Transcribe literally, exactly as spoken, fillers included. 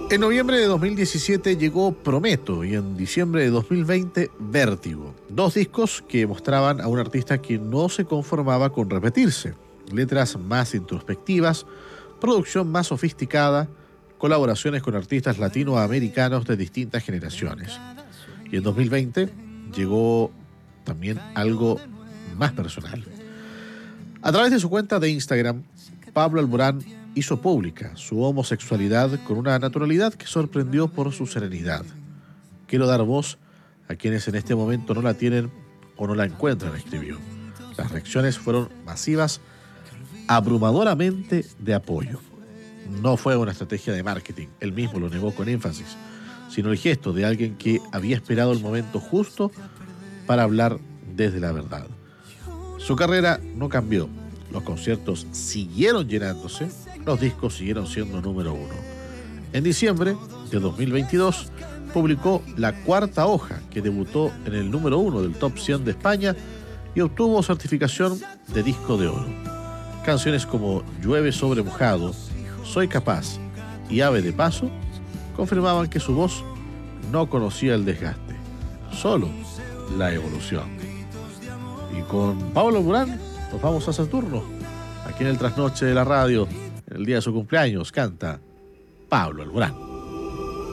En noviembre de dos mil diecisiete llegó Prometo y en diciembre de dos mil veinte Vértigo. Dos discos que mostraban a un artista que no se conformaba con repetirse. Letras más introspectivas, producción más sofisticada, colaboraciones con artistas latinoamericanos de distintas generaciones. Y en dos mil veinte llegó también algo más personal. A través de su cuenta de Instagram, Pablo Alborán hizo pública su homosexualidad con una naturalidad que sorprendió por su serenidad. Quiero dar voz a quienes en este momento no la tienen o no la encuentran, escribió. Las reacciones fueron masivas, abrumadoramente de apoyo. No fue una estrategia de marketing, él mismo lo negó con énfasis, sino el gesto de alguien que había esperado el momento justo para hablar desde la verdad. Su carrera no cambió, los conciertos siguieron llenándose, los discos siguieron siendo número uno. En diciembre de dos mil veintidós publicó La Cuarta Hoja, que debutó en el número uno del Top cien de España y obtuvo certificación de disco de oro. Canciones como Llueve sobre mojado, Soy capaz y Ave de paso confirmaban que su voz no conocía el desgaste, solo la evolución. Y con Pablo Alborán nos vamos a Saturno. Aquí en el trasnoche de la radio, el día de su cumpleaños, canta Pablo Alborán.